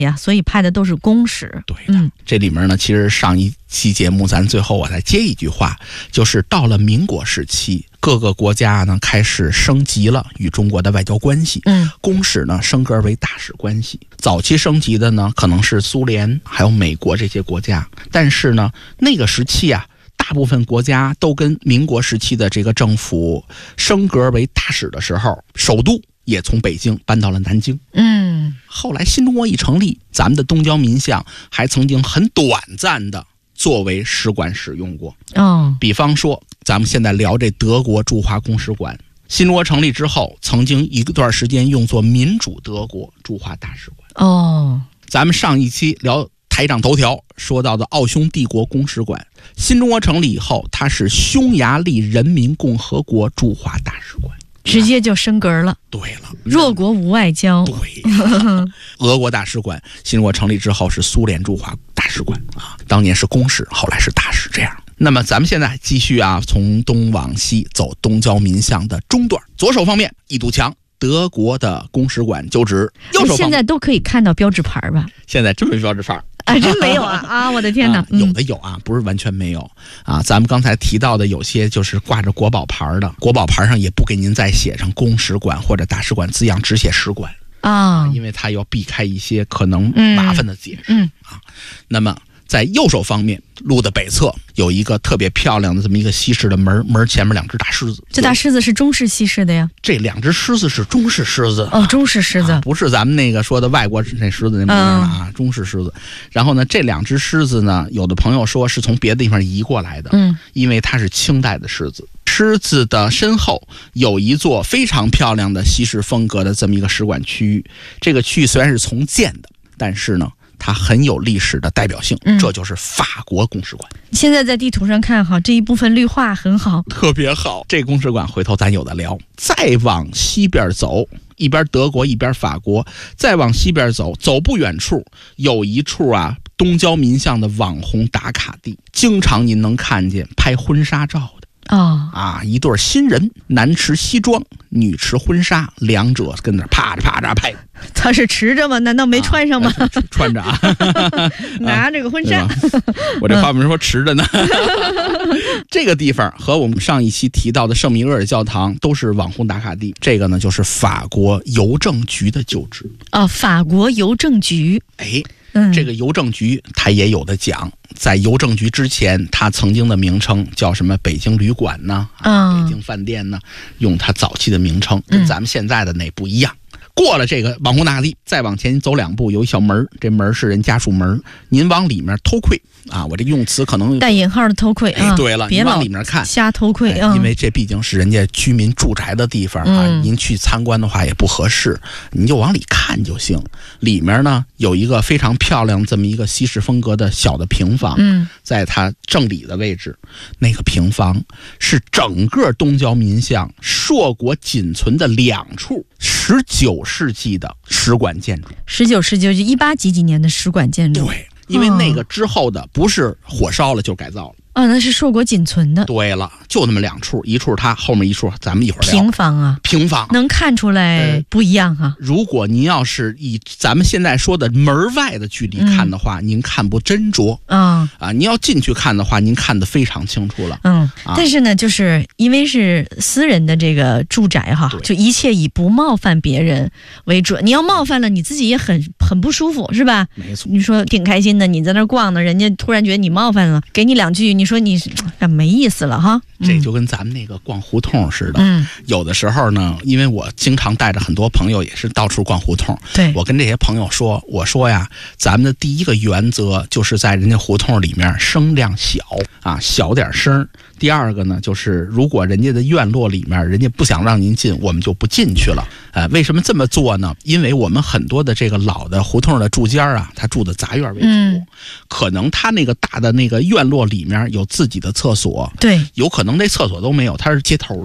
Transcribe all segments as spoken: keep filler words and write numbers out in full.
呀，所以派的都是公使。 对的、嗯、这里面呢，其实上一期节目咱最后我再接一句话，就是到了民国时期，各个国家呢开始升级了与中国的外交关系，嗯，公使呢升格为大使关系。早期升级的呢可能是苏联还有美国这些国家，但是呢那个时期啊，大部分国家都跟民国时期的这个政府升格为大使的时候，首都也从北京搬到了南京。嗯，后来新中国一成立，咱们的东交民巷还曾经很短暂的作为使馆使用过。哦，比方说咱们现在聊这德国驻华公使馆，新中国成立之后，曾经一段时间用作民主德国驻华大使馆。哦，咱们上一期聊台长头条说到的奥匈帝国公使馆，新中国成立以后，它是匈牙利人民共和国驻华大使馆。 直接就升格了。 对了， 弱国无外交。 对俄国大使馆新中国成立之后是苏联驻华大使馆啊，当年是公使，后来是大使，这样。那么咱们现在继续啊，从东往西走东交民巷的中段。左手方面一堵墙，德国的公使馆旧址。右手方面现在都可以看到标志牌吧？ 现在真没标志牌啊，真没有啊！啊，我的天哪、 啊！有的有啊，不是完全没有啊。咱们刚才提到的有些就是挂着国宝牌的，国宝牌上也不给您再写上公使馆或者大使馆字样，只写使馆啊，因为它要避开一些可能麻烦的解释、嗯嗯、啊。那么在右手方面路的北侧有一个特别漂亮的这么一个西式的门，门前面两只大狮子。 这大狮子是中式西式的呀？ 这两只狮子是中式狮子哦，中式狮子、啊、 不是咱们那个说的外国那狮子那模样啊、嗯，中式狮子。然后呢，这两只狮子呢，有的朋友说是从别的地方移过来的，嗯，因为它是清代的狮子。狮子的身后有一座非常漂亮的西式风格的这么一个使馆区域，这个区域虽然是重建的，但是呢它很有历史的代表性、嗯、这就是法国公使馆。 现在在地图上看哈，这一部分绿化很好， 特别好。这公使馆回头咱有的聊。再往西边走，一边德国一边法国，再往西边走，走不远处有一处啊东交民巷的网红打卡地，经常您能看见拍婚纱照的。哦啊，一对新人，男持西装，女持婚纱，两者跟那啪着啪着拍。 他是持着吗？难道没穿上吗？ 啊、穿着啊， 拿这个婚纱。 我这话为什么说持着呢？这个地方和我们上一期提到的圣米厄尔教堂都是网红打卡地。这个呢，就是法国邮政局的旧址。 哦，法国邮政局。 哎。嗯、这个邮政局它也有的讲，在邮政局之前它曾经的名称叫什么北京旅馆呢、啊、北京饭店呢，用它早期的名称跟咱们现在的那不一样、嗯、过了这个网红大地，再往前走两步有一小门，这门是人家属门，您往里面偷窥啊，我这个用词可能带引号的偷窥、 哎、对了，别往里面看瞎偷窥、 哎、因为这毕竟是人家居民住宅的地方、嗯、啊，您去参观的话也不合适，您就往里看就行。里面呢有一个非常漂亮这么一个西式风格的小的平房，嗯，在它正里的位置，那个平房是整个东交民巷硕果仅存的两处十九世纪的使馆建筑。 十九世纪就一八几几年的使馆建筑。 对，因为那个之后的不是火烧了就改造了。 哦，那是硕果仅存的。 对了，就那么两处，一处它，后面一处咱们一会儿聊。 平房啊， 平房能看出来不一样啊。 呃、如果您要是以咱们现在说的门外的距离看的话，嗯、您看不真着。嗯啊，您要进去看的话，您看得非常清楚了。嗯，啊、 但是呢，就是因为是私人的这个住宅哈，就一切以不冒犯别人为准。你要冒犯了，你自己也很很不舒服，是吧？ 没错。 你说挺开心的，你在那逛呢，人家突然觉得你冒犯了，给你两句。你说你没意思了哈， 这就跟咱们那个逛胡同似的。嗯，有的时候呢，因为我经常带着很多朋友，也是到处逛胡同。 对， 我跟这些朋友说，我说呀，咱们的第一个原则就是在人家胡同里面声量小啊，小点声。第二个呢，就是如果人家的院落里面人家不想让您进，我们就不进去了。呃，为什么这么做呢？因为我们很多的这个老的胡同的住家啊，他住的杂院为主，嗯、可能他那个大的那个院落里面有自己的厕所，对，有可能那厕所都没有，他是接头的。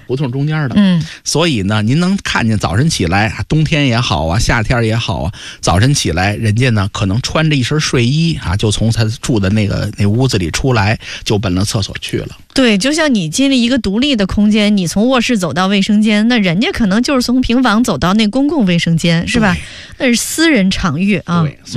胡同中间的。 嗯， 所以呢，您能看见早晨起来，冬天也好啊，夏天也好啊，早晨起来，人家呢可能穿着一身睡衣啊，就从他住的那个那屋子里出来，就奔了厕所去了。 对，就像你进了一个独立的空间，你从卧室走到卫生间，那人家可能就是从平房走到那公共卫生间，是吧？那是私人场域啊。 对。